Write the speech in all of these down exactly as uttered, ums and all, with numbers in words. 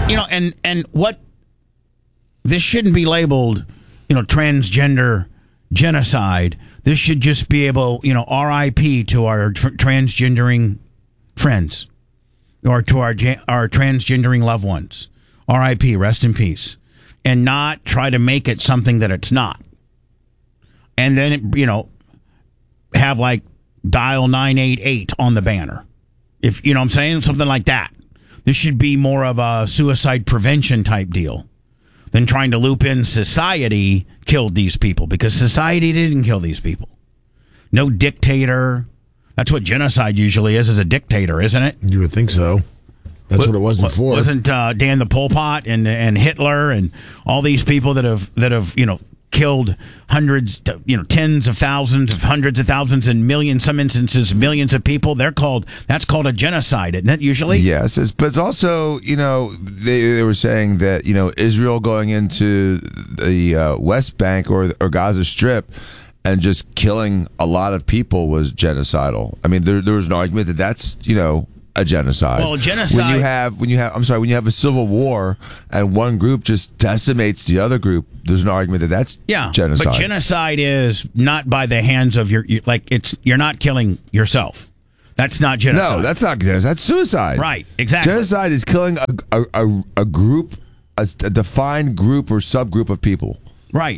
You know, and, and what this shouldn't be labeled, you know, transgender genocide. This should just be able, you know, R I P to our tr- transgendering friends or to our our transgendering loved ones. R I P, rest in peace. And not try to make it something that it's not. And then, it, you know, have like dial nine eight eight on the banner. If, you know what I'm saying? Something like that. This should be more of a suicide prevention type deal than trying to loop in society killed these people, because society didn't kill these people. No dictator. That's what genocide usually is, is a dictator, isn't it? You would think so. That's what, what it was before. Wasn't uh, Dan the Pol Pot and and Hitler and all these people that have that have you know killed hundreds, to, you know, tens of thousands of hundreds of thousands and millions, some instances millions of people. They're called that's called a genocide, isn't it? Usually, yes. It's, but it's also, you know, they, they were saying that, you know, Israel going into the uh, West Bank or or Gaza Strip and just killing a lot of people was genocidal. I mean, there there was an argument that that's, you know, a genocide. Well, genocide. When you have, when you have, I'm sorry, when you have a civil war and one group just decimates the other group, there's an argument that that's yeah, genocide. But genocide is not by the hands of your, you, like it's you're not killing yourself. That's not genocide. No, that's not genocide. That's suicide. Right. Exactly. Genocide is killing a a, a, a group, a, a defined group or subgroup of people. Right.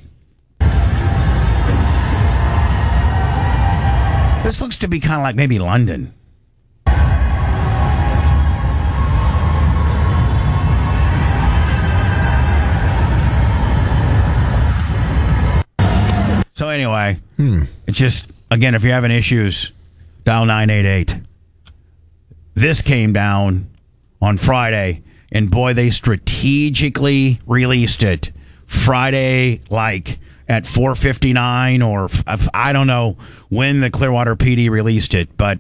This looks to be kind of like maybe London. So anyway, hmm. it's just, again, if you're having issues, dial nine eight eight. This came down on Friday, and boy, they strategically released it Friday, like at four fifty-nine, or I don't know when the Clearwater P D released it, but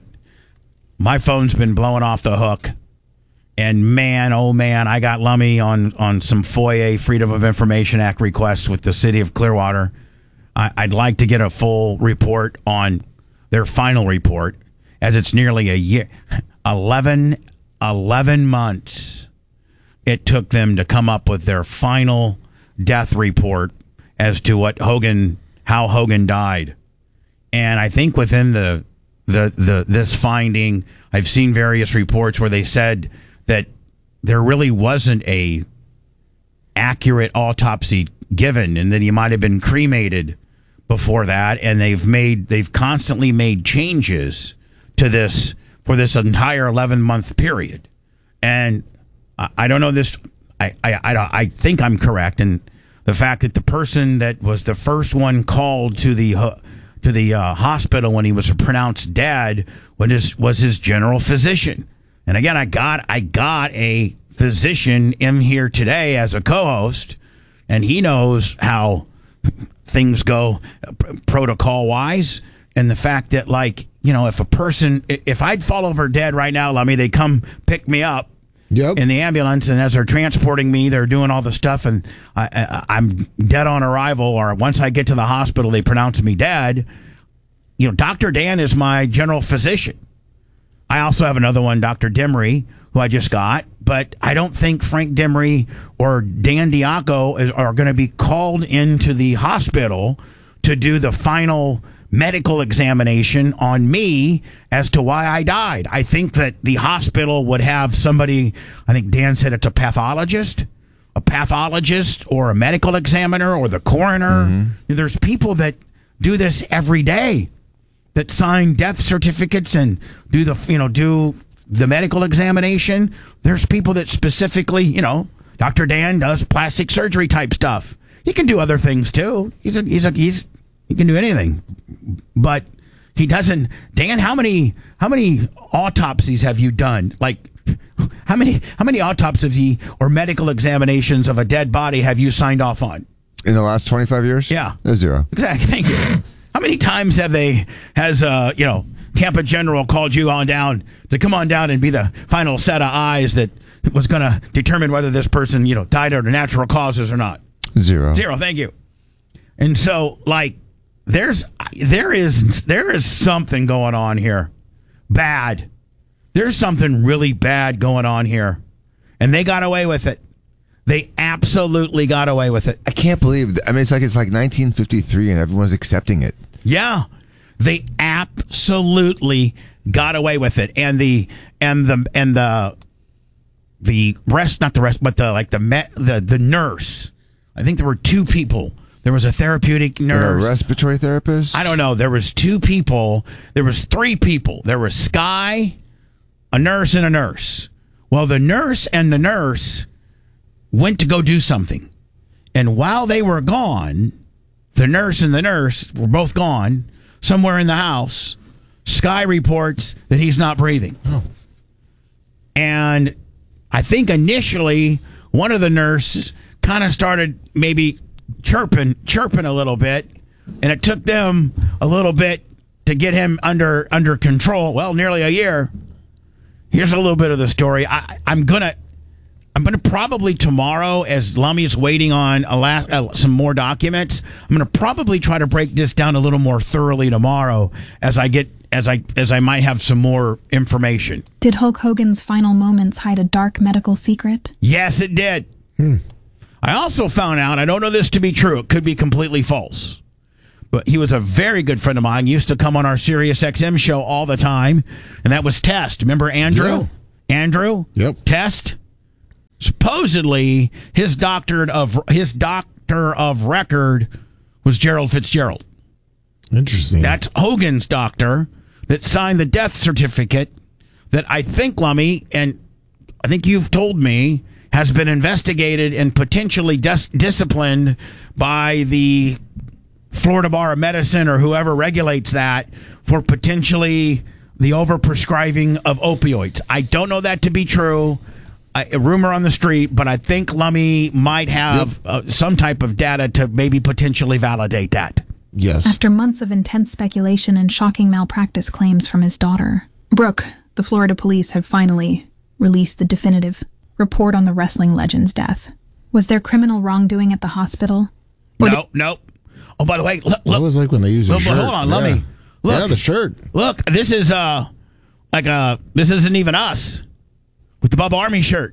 my phone's been blowing off the hook. And man, oh man, I got lummy on, on some FOIA, Freedom of Information Act requests with the city of Clearwater. I'd like to get a full report on their final report, as it's nearly a year, eleven, eleven months it took them to come up with their final death report as to what Hogan, how Hogan died. And I think within the, the, the, this finding, I've seen various reports where they said that there really wasn't a accurate autopsy given, and that he might have been cremated before that, and they've made they've constantly made changes to this for this entire eleven month period. And I, I don't know this. I, I I I think I'm correct in the fact that the person that was the first one called to the uh, to the uh, hospital when he was pronounced dead was his, was his general physician. And again, I got I got a physician in here today as a co-host, and he knows how things go protocol wise, and the fact that, like, you know, if a person, if I'd fall over dead right now, Lummy, they come pick me up yep. in the ambulance, and as they're transporting me, they're doing all the stuff, and I, I, I'm dead on arrival, or once I get to the hospital, they pronounce me dead. You know, Doctor Dan is my general physician. I also have another one, Doctor Demery, who I just got, but I don't think Frank Demery or Dan Diaco is, are going to be called into the hospital to do the final medical examination on me as to why I died. I think that the hospital would have somebody, I think Dan said it's a pathologist, a pathologist or a medical examiner or the coroner. Mm-hmm. There's people that do this every day, that sign death certificates and do the, you know, do the medical examination. There's people that specifically, you know, Doctor Dan does plastic surgery type stuff. He can do other things too. He's a, he's a, he's, he can do anything, but he doesn't. Dan, how many, how many autopsies have you done? Like, how many, how many autopsies or medical examinations of a dead body have you signed off on? In the last twenty-five years? Yeah. Zero. Exactly. Thank you. How many times have they, has, uh, you know, Tampa General called you on down to come on down and be the final set of eyes that was going to determine whether this person, you know, died under natural causes or not? Zero. Zero. Thank you. And so, like, there's, there is, there is something going on here. Bad. There's something really bad going on here. And they got away with it. They absolutely got away with it. I can't believe. th- I mean, it's like it's like nineteen fifty-three, and everyone's accepting it. Yeah, they absolutely got away with it, and the and the and the the rest, not the rest, but the like the met, the the nurse. I think there were two people. There was a therapeutic And a nurse. respiratory therapist. I don't know. There was two people. There was three people. There was Sky, a nurse, and a nurse. Well, the nurse and the nurse went to go do something. And while they were gone, the nurse and the nurse were both gone somewhere in the house. Sky reports that he's not breathing. Oh. And I think initially one of the nurses kind of started maybe chirping, chirping a little bit. And it took them a little bit to get him under under control. Well, nearly a year. Here's a little bit of the story. I, I'm gonna, I'm gonna probably tomorrow, as Lummy's waiting on a last, uh, some more documents. I'm gonna probably try to break this down a little more thoroughly tomorrow, as I get, as I, as I might have some more information. Did Hulk Hogan's final moments hide a dark medical secret? Yes, it did. Hmm. I also found out. I don't know this to be true. It could be completely false. But he was a very good friend of mine. Used to come on our Sirius X M show all the time, and that was Test. Remember Andrew? Yeah. Andrew? Yep. Test. Supposedly, his doctor of his doctor of record was Gerald Fitzgerald. Interesting. That's Hogan's doctor that signed the death certificate that I think, Lummy, and I think you've told me, has been investigated and potentially dis- disciplined by the Florida Bar of Medicine or whoever regulates that for potentially the overprescribing of opioids. I don't know that to be true. A, a rumor on the street, but I think Lummy might have Yep. uh, some type of data to maybe potentially validate that. Yes. After months of intense speculation and shocking malpractice claims from his daughter, Brooke, the Florida police have finally released the definitive report on the wrestling legend's death. Was there criminal wrongdoing at the hospital? Or No, no. Oh, by the way, look, That look, was like when they used a look, shirt. hold on, let yeah. me look. Yeah, the shirt. Look, this is uh like a this isn't even us with the Bub Army shirt.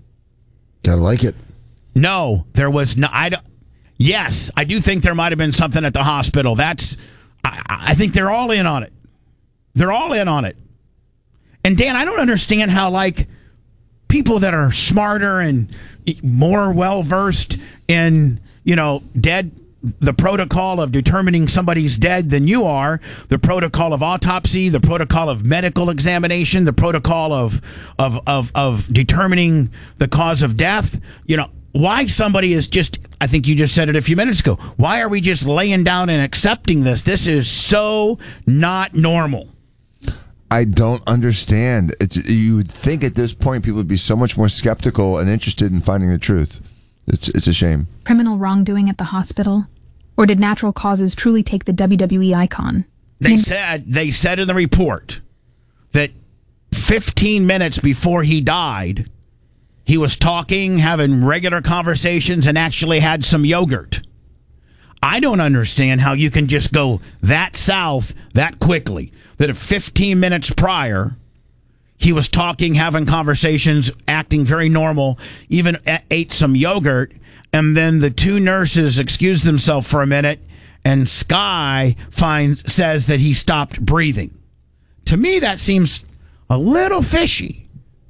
Gotta like it. No, there was no. I don't. Yes, I do think there might have been something at the hospital. That's. I, I think they're all in on it. They're all in on it. And Dan, I don't understand how like people that are smarter and more well versed in you know dead. The protocol of determining somebody's dead than you are, the protocol of autopsy, the protocol of medical examination, the protocol of of of, of determining the cause of death. You know, why somebody is just, I think you just said it a few minutes ago, why are we just laying down and accepting this? This is so not normal. I don't understand. It's, you would think at this point people would be so much more skeptical and interested in finding the truth. It's it's a shame. criminal wrongdoing at the hospital? Or did natural causes truly take the W W E icon? They In- said they said in the report that fifteen minutes before he died, he was talking, having regular conversations, and actually had some yogurt. I don't understand how you can just go that south that quickly. That if fifteen minutes prior, he was talking, having conversations, acting very normal, even a- ate some yogurt, and then the two nurses excused themselves for a minute, and Sky finds says that he stopped breathing. To me, that seems a little fishy.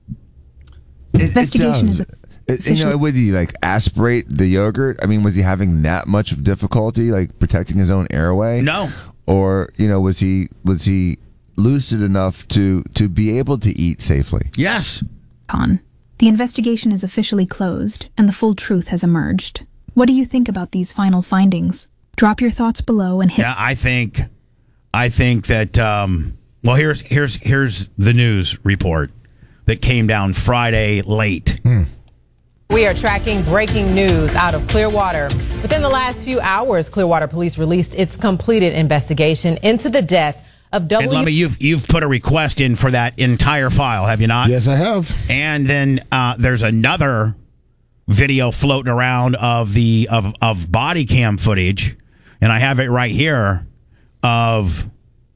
It, Investigation it is does. It, you know, would he like aspirate the yogurt? I mean, was he having that much of difficulty, like protecting his own airway? No. Or you know, was he was he lucid enough to to be able to eat safely? Yes. Con. The investigation is officially closed, and the full truth has emerged. What do you think about these final findings? Drop your thoughts below and hit. Yeah, I think, I think that. Um, well, here's here's here's the news report that came down Friday late. Hmm. We are tracking breaking news out of Clearwater. Within the last few hours, Clearwater Police released its completed investigation into the death of And W. Lummy, you've you've put a request in for that entire file, have you not? Yes, I have. And then uh, there's another video floating around of the of of body cam footage, and I have it right here of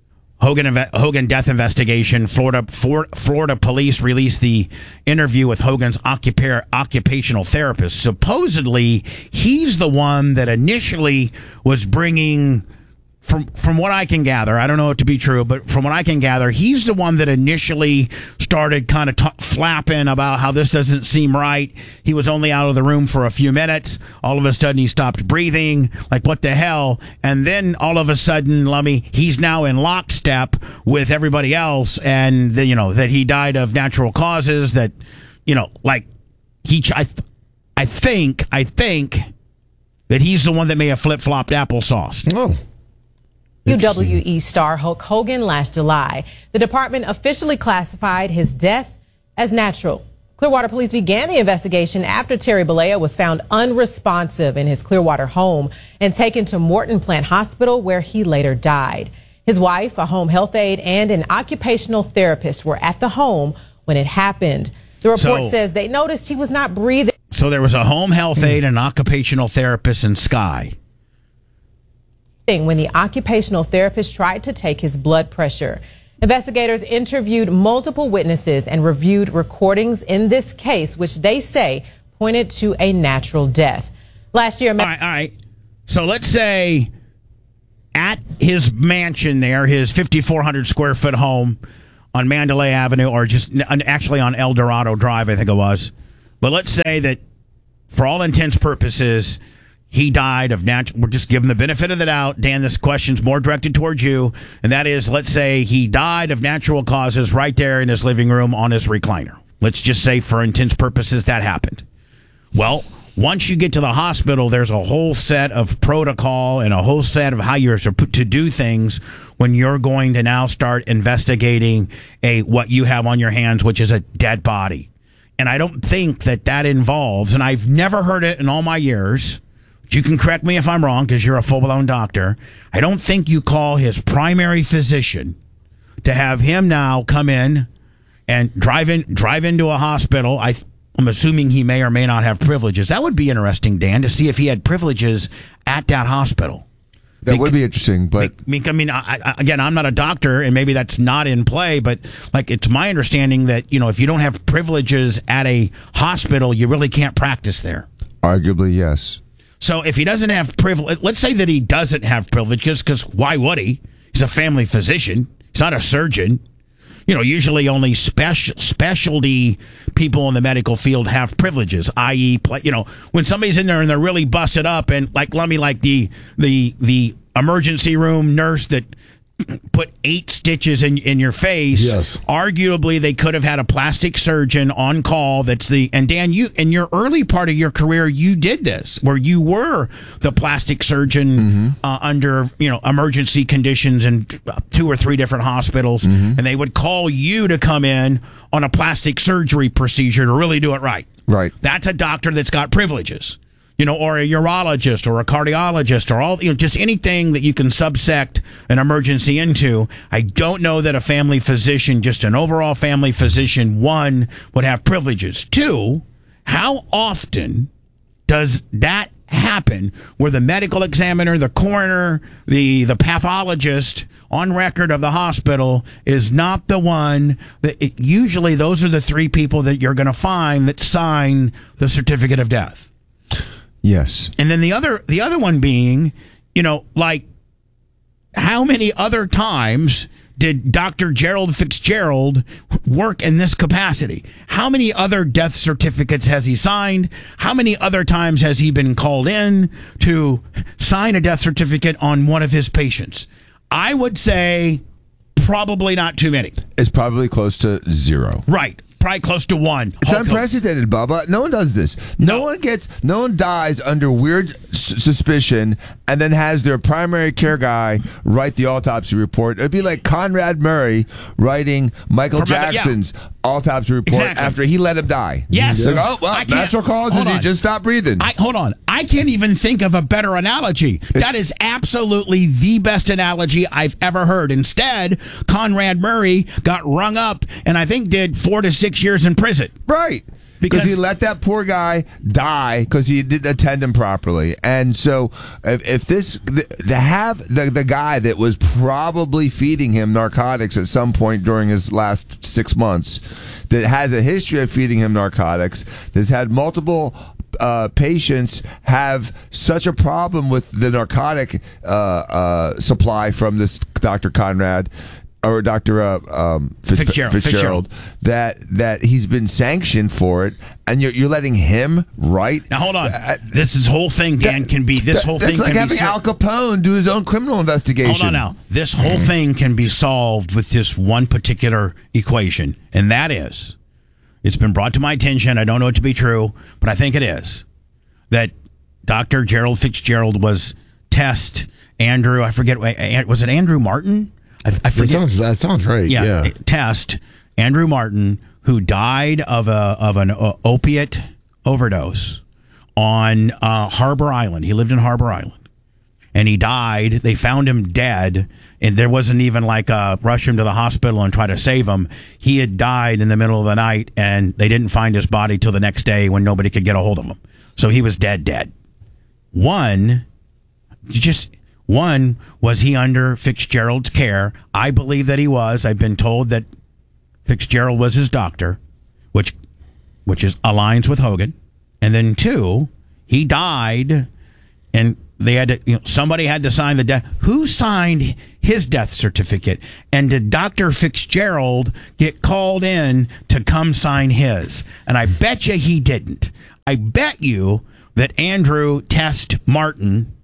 Hogan inve- Hogan death investigation. Florida for, Florida police released the interview with Hogan's occupa- occupational therapist. Supposedly, he's the one that initially was bringing. From from what I can gather, I don't know it to be true, but from what I can gather, he's the one that initially started kind of t- flapping about how this doesn't seem right. He was only out of the room for a few minutes. All of a sudden, he stopped breathing. Like, what the hell? And then all of a sudden, Lummy, he's now in lockstep with everybody else, and the, you know that he died of natural causes. That you know, like he, I, I think, I think that he's the one that may have flip flopped applesauce. Oh. U W E star Hulk Hogan last July. The department officially classified his death as natural. Clearwater police began the investigation after Terry Bollea was found unresponsive in his Clearwater home and taken to Morton Plant Hospital, where he later died. His wife, a home health aide, and an occupational therapist were at the home when it happened. The report So- says they noticed he was not breathing. So there was a home health aide and an occupational therapist in Sky. When the occupational therapist tried to take his blood pressure. Investigators interviewed multiple witnesses and reviewed recordings in this case, which they say pointed to a natural death. Last year, All right, all right. So let's say at his mansion there, his fifty-four hundred square foot home on Mandalay Avenue, or just actually on El Dorado Drive, I think it was. But let's say that for all intents purposes, he died of natural. We're just giving the benefit of the doubt. Dan, this question's more directed towards you. And that is, let's say he died of natural causes right there in his living room on his recliner. Let's just say for intents purposes that happened. Well, once you get to the hospital, there's a whole set of protocol and a whole set of how you're to do things when you're going to now start investigating a what you have on your hands, which is a dead body. And I don't think that that involves, and I've never heard it in all my years, you can correct me if I'm wrong because you're a full-blown doctor. I don't think you call his primary physician to have him now come in and drive in, drive into a hospital. I, I'm assuming he may or may not have privileges. That would be interesting, Dan, to see if he had privileges at that hospital. That would be interesting, but I mean, I mean, I, I, again, I'm not a doctor, and maybe that's not in play. But like, it's my understanding that you know, if you don't have privileges at a hospital, you really can't practice there. arguably, yes. So if he doesn't have privilege, let's say that he doesn't have privileges, because why would he? He's a family physician. He's not a surgeon. You know, usually only special specialty people in the medical field have privileges, that is, you know, when somebody's in there and they're really busted up, and like, let me like the the the emergency room nurse that put eight stitches in in your face. Yes. Arguably, they could have had a plastic surgeon on call. That's the and Dan, you in your early part of your career, you did this where you were the plastic surgeon mm-hmm. uh, under you know emergency conditions in two or three different hospitals, mm-hmm. and they would call you to come in on a plastic surgery procedure to really do it right. Right. That's a doctor that's got privileges. You know, or a urologist or a cardiologist or all, you know, just anything that you can subsect an emergency into. I don't know that a family physician, just an overall family physician, one, would have privileges. Two, how often does that happen where the medical examiner, the coroner, the, the pathologist on record of the hospital is not the one that it, usually those are the three people that you're going to find that sign the certificate of death. Yes. And then the other the other one being, you know, like how many other times did Doctor Gerald Fitzgerald work in this capacity? How many other death certificates has he signed? How many other times has he been called in to sign a death certificate on one of his patients? I would say probably not too many. It's probably close to zero. Right. Probably close to one. It's Hulk unprecedented, Bubba. No one does this. No, No. one gets, no one dies under weird s- suspicion and then has their primary care guy write the autopsy report. It'd be like Conrad Murray writing Michael From- yeah. Jackson's autopsy report Exactly. after he let him die. Yes. It's like, oh, well, I can't- natural causes, hold he on. just stopped breathing. I, hold on. I can't even think of a better analogy. That is absolutely the best analogy I've ever heard. Instead, Conrad Murray got rung up and I think did four to six years in prison. Right. because he let that poor guy die because he didn't attend him properly. And so, if, if this to have the the guy that was probably feeding him narcotics at some point during his last six months, that has a history of feeding him narcotics, that's had multiple uh, patients have such a problem with the narcotic uh, uh, supply from this Doctor Conrad. Or Doctor Uh, um, Fitz- Fitzgerald, Fitzgerald, Fitzgerald, that that he's been sanctioned for it, and you're you're letting him write. Now hold on. Uh, this is whole thing, Dan, that- can be this that- whole that's thing like can having be. Ser- Al Capone do his own criminal investigation. Hold on now. This whole thing can be solved with this one particular equation, and that is, it's been brought to my attention. I don't know it to be true, but I think it is, that Doctor Gerald Fitzgerald was test Andrew. I forget. Was it Andrew Martin? I, I That forget. sounds, that sounds right. Yeah, Yeah. test Andrew Martin, who died of a of an uh, opiate overdose on uh, Harbor Island. He lived in Harbor Island, and he died. They found him dead, and there wasn't even like a rush him to the hospital and try to save him. He had died in the middle of the night, and they didn't find his body till the next day when nobody could get a hold of him. So he was dead, dead. One, you just. One, was he under Fitzgerald's care? I believe that he was. I've been told that Fitzgerald was his doctor, which which is aligns with Hogan. And then two, he died, and they had to, you know, somebody had to sign the death. Who signed his death certificate? And did Doctor Fitzgerald get called in to come sign his? And I bet you he didn't. I bet you that Andrew Test Martin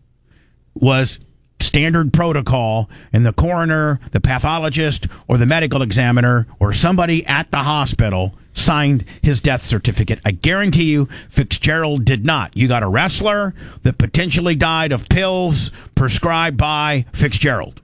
was standard protocol, and the coroner, the pathologist, or the medical examiner, or somebody at the hospital signed his death certificate. I guarantee you Fitzgerald did not. You got a wrestler that potentially died of pills prescribed by Fitzgerald.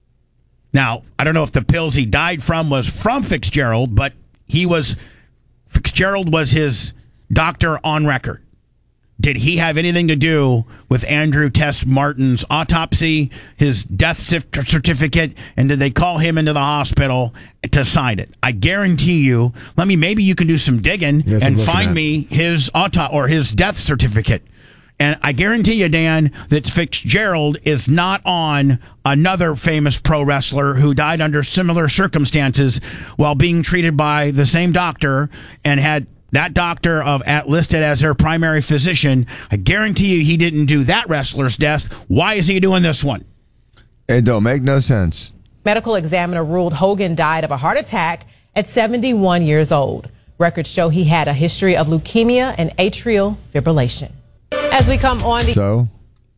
Now, I don't know if the pills he died from was from Fitzgerald, but he was Fitzgerald was his doctor on record. Did he have anything to do with Andrew Test Martin's autopsy, his death certificate, and did they call him into the hospital to sign it? I guarantee you, let me, maybe you can do some digging Yes, I'm and looking find at- me his auto or his death certificate. And I guarantee you, Dan, that Fitzgerald is not on another famous pro wrestler who died under similar circumstances while being treated by the same doctor and had that doctor of at listed as their primary physician. I guarantee you he didn't do that wrestler's death. Why is he doing this one? It don't make no sense. Medical examiner ruled Hogan died of a heart attack at seventy-one years old. Records show he had a history of leukemia and atrial fibrillation. As we come on the So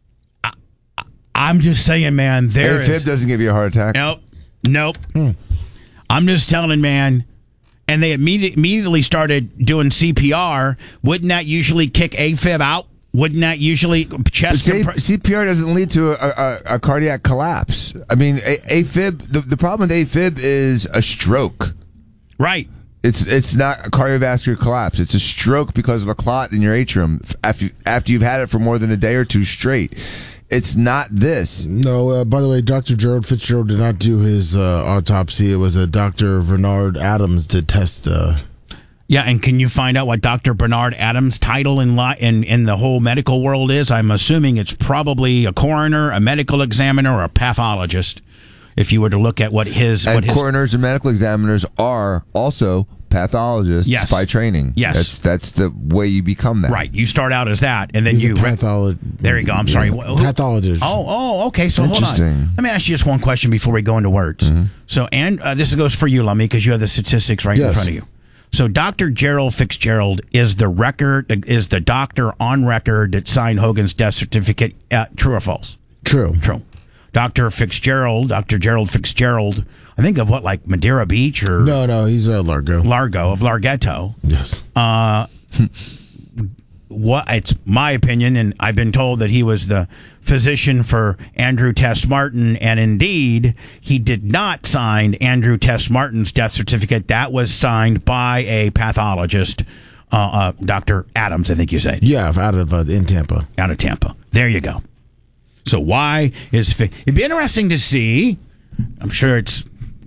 I'm just saying, man, there AFib is... doesn't give you a heart attack. Nope. Nope. I'm just telling, man. And they immediate, immediately started doing C P R. Wouldn't that usually kick AFib out? Wouldn't that usually chest? C- compre- C P R doesn't lead to a, a, a cardiac collapse. I mean, a- AFib. The, the problem with AFib is a stroke. right. It's it's not a cardiovascular collapse. It's a stroke because of a clot in your atrium after after you've had it for more than a day or two straight. It's not this. No, uh, by the way, Doctor Gerald Fitzgerald did not do his uh, autopsy. It was a Doctor Bernard Adams to test. Uh, Yeah, and can you find out what Doctor Bernard Adams' title in, li- in in the whole medical world is? I'm assuming it's probably a coroner, a medical examiner, or a pathologist. If you were to look at what his And what his coroners and medical examiners are also pathologists Yes. by training. Yes. that's that's the way you become that. right, you start out as that, and then he's you a pathologist. There you go. I'm sorry. Wh- who- Pathologist. Oh, oh, okay. So hold on. Interesting. Let me ask you just one question before we go into words. So, and uh, this goes for you, Lummy, because you have the statistics right in Yes. front of you. So, Doctor Gerald Fitzgerald is the record is the doctor on record that signed Hogan's death certificate. Uh, true or false? True. True. Doctor Fitzgerald, Doctor Gerald Fitzgerald. I think of what, like Madeira Beach or No, no, he's a Largo. Largo of Larghetto. Yes. Uh, what it's my opinion, and I've been told that he was the physician for Andrew Test Martin, and indeed he did not sign Andrew Test Martin's death certificate. That was signed by a pathologist, uh, uh, Doctor Adams, I think you said, Yeah, out of uh, in Tampa. out of Tampa. There you go. So why is fi- it'd be interesting to see? I'm sure it's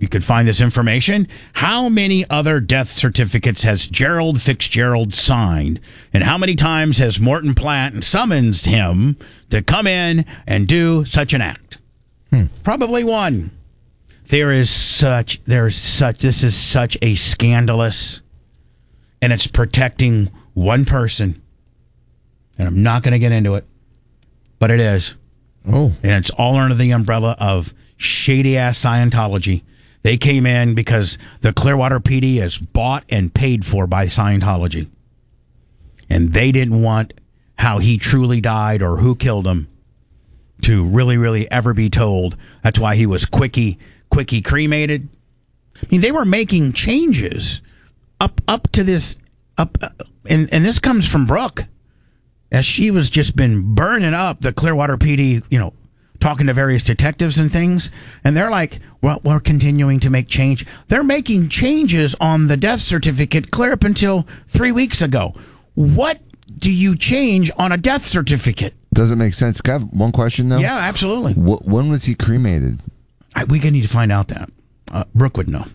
you could find this information. How many other death certificates has Gerald Fitzgerald signed? And how many times has Morton Platt summoned him to come in and do such an act? Hmm. Probably one. There is such, there's such, this is such a scandalous, and it's protecting one person. And I'm not going to get into it, but it is. Oh. And it's all under the umbrella of shady-ass Scientology. They came in because the Clearwater P D is bought and paid for by Scientology. And they didn't want how he truly died or who killed him to really, really ever be told. That's why he was quickie, quickie cremated. I mean, they were making changes up up to this, up, uh, and, and this comes from Brooke, as she was just been burning up the Clearwater P D, you know, talking to various detectives and things, and they're like, well, we're continuing to make change. They're making changes on the death certificate clear up until three weeks ago. What do you change on a death certificate? Doesn't make sense. Can I have one question, though? Yeah, absolutely. Wh- when was he cremated? I, we need to find out that. Uh, Brooke would know.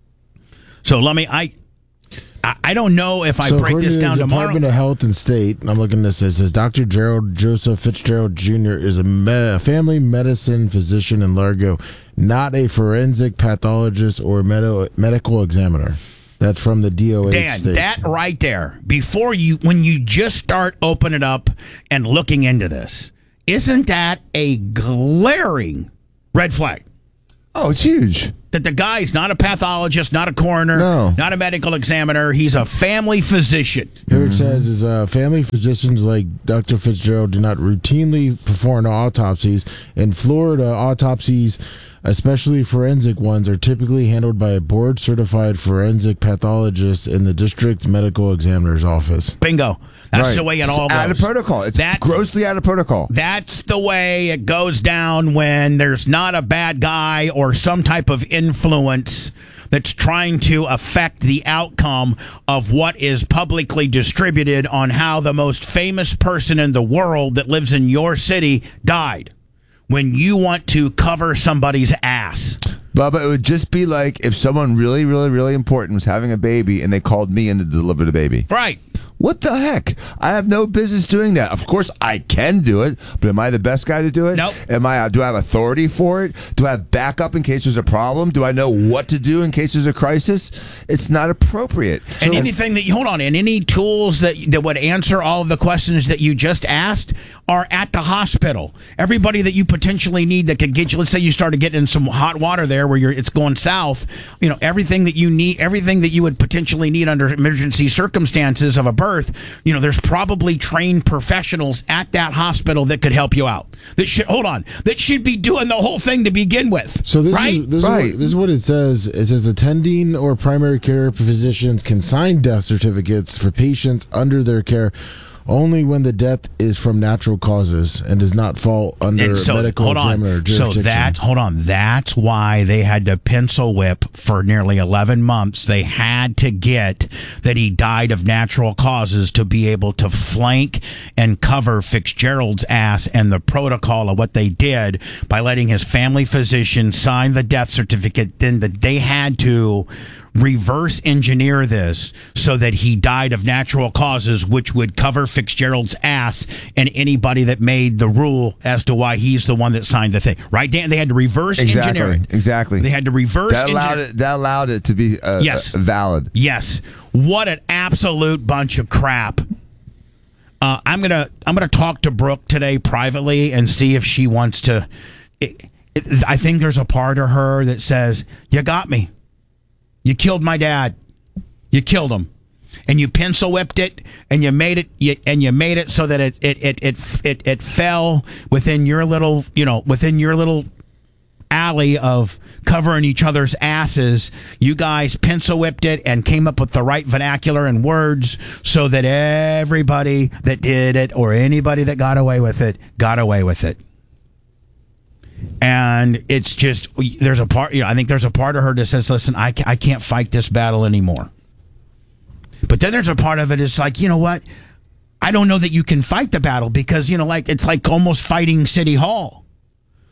So let me, I... I don't know if I so break this to down the tomorrow. Department of Health and State, I'm looking at this. It says Doctor Gerald Joseph Fitzgerald Junior is a me- family medicine physician in Largo, not a forensic pathologist or med- medical examiner. That's from the D O H Dan, state. that right there, before you, when you just start opening it up and looking into this, isn't that a glaring red flag? Oh, it's huge. That the guy's not a pathologist, not a coroner, No. not a medical examiner. He's a family physician. Here it says is uh, family physicians like Doctor Fitzgerald do not routinely perform autopsies. In Florida, autopsies, especially forensic ones, are typically handled by a board-certified forensic pathologist in the district medical examiner's office. Bingo. That's Right. the way it It's all goes. out of protocol. It's That's- grossly out of protocol. That's the way it goes down when there's not a bad guy or some type of influence that's trying to affect the outcome of what is publicly distributed on how the most famous person in the world that lives in your city died. When you want to cover somebody's ass. Bubba, it would just be like if someone really, really, really important was having a baby and they called me in to deliver the baby. Right. What the heck? I have no business doing that. Of course, I can do it, but am I the best guy to do it? Nope. Am I? Do I have authority for it? Do I have backup in case there's a problem? Do I know what to do in case there's a crisis? It's not appropriate. And anything that you hold on, and any tools that that would answer all of the questions that you just asked are at the hospital. Everybody that you potentially need that could get you. Let's say you started getting in some hot water there where you're it's going south. You know, everything that you need, everything that you would potentially need under emergency circumstances of a birth. You know, there's probably trained professionals at that hospital that could help you out. That should hold on. That should be doing the whole thing to begin with. So this right? is this, Right. is what, this is what it says. It says attending or primary care physicians can sign death certificates for patients under their care only when the death is from natural causes and does not fall under And so, medical hold examiner on. So jurisdiction. that hold on. That's why they had to pencil whip for nearly eleven months. They had to get that he died of natural causes to be able to flank and cover Fitzgerald's ass and the protocol of what they did by letting his family physician sign the death certificate. Then that they had to reverse engineer this so that he died of natural causes, which would cover Fitzgerald's ass and anybody that made the rule as to why he's the one that signed the thing. Right, Dan? They had to reverse Exactly. engineer it. Exactly. They had to reverse That allowed engineer it. That allowed it to be uh, Yes. uh, valid. Yes. What an absolute bunch of crap. Uh, I'm gonna I'm gonna talk to Brooke today privately and see if she wants to. It, it, I think there's a part of her that says, "You got me. You killed my dad. You killed him, and you pencil whipped it, and you made it, you, and you made it so that it it, it it it it fell within your little, you know, within your little alley of covering each other's asses. You guys pencil whipped it and came up with the right vernacular and words so that everybody that did it or anybody that got away with it got away with it." And it's just, there's a part, you know, I think there's a part of her that says, listen, I, I can't fight this battle anymore. But then there's a part of it is like, you know what? I don't know that you can fight the battle because, you know, like, it's like almost fighting City Hall.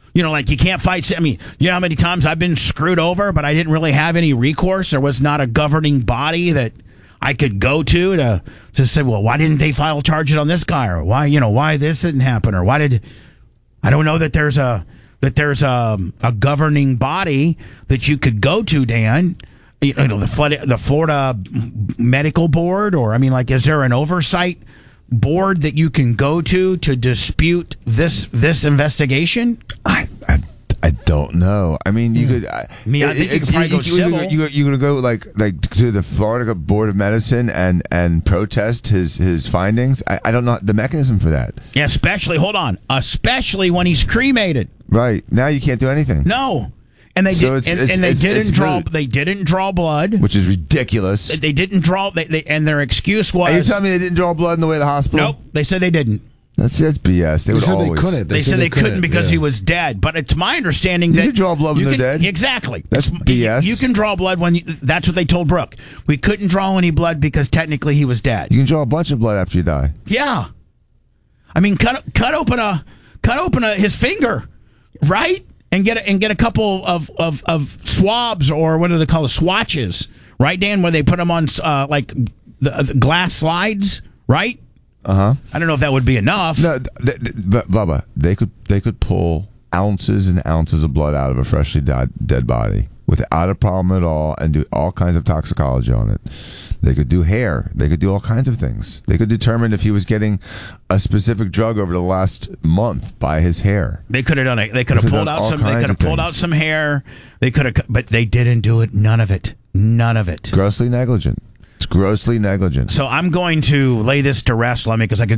You know, like you can't fight. I mean, you know how many times I've been screwed over, but I didn't really have any recourse. There was not a governing body that I could go to to to say, well, why didn't they file charges on this guy, or why, you know, why this didn't happen, or why did I don't know that there's a that there's a a governing body that you could go to, Dan. You know, the flood, the Florida Medical Board, or I mean, like, is there an oversight board that you can go to to dispute this this investigation? I, I, I don't know. I mean, you could. I mean, I think you could probably go civil. You, you, you're going to go like like to the Florida Board of Medicine and and protest his his findings. I, I don't know the mechanism for that. Yeah, especially hold on, especially when he's cremated. Right now, you can't do anything. No. And they So did, it's- and, it's- and they it's- didn't it's draw. moot. They didn't draw blood. Which is ridiculous. They didn't draw. They, they and their excuse was. Are you telling me they didn't draw blood in the way of the hospital? Nope. They said they didn't. That's that's B S. They, They would said always. they couldn't. They, said they couldn't because yeah. he was dead. But it's my understanding You that can draw blood when you they're can- dead. Exactly. That's It's- B S. You, you can draw blood when you, that's what they told Brooke. We couldn't draw any blood because technically he was dead. You can draw a bunch of blood after you die. Yeah. I mean, cut cut open a cut open a, his finger, right? And get a, and get a couple of, of, of swabs, or what do they call it, swatches, right, Dan? Where they put them on uh, like the, the glass slides, right? Uh huh. I don't know if that would be enough. No, th- th- but Bubba, they could they could pull ounces and ounces of blood out of a freshly died, dead body without a problem at all, and do all kinds of toxicology on it. They could do hair. They could do all kinds of things. They could determine if he was getting a specific drug over the last month by his hair. They could have done it. They could have could've pulled done out all some. They kinds could have of pulled out things. some hair. They could have, but they didn't do it. None of it. None of it. Grossly negligent. It's grossly negligent. So I'm going to lay this to rest, Lemmy, because I could